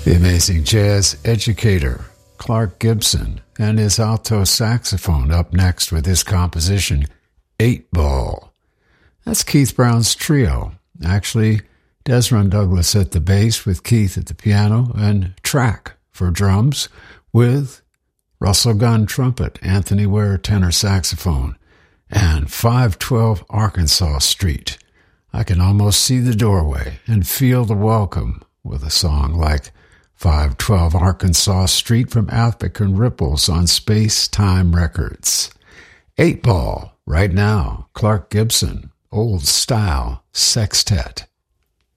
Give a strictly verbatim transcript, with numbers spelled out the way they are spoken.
The amazing jazz educator Clark Gibson and his alto saxophone up next with his composition, Eight Ball. That's Keith Brown's trio. Actually, Desmond Douglas at the bass with Keith at the piano, and Track for drums with Russell Gunn trumpet, Anthony Ware tenor saxophone, and five twelve Arkansas Street. I can almost see the doorway and feel the welcome with a song like five twelve Arkansas Street from African Ripples on Space Time Records. Eight Ball, right now, Clark Gibson, Old Style Sextet.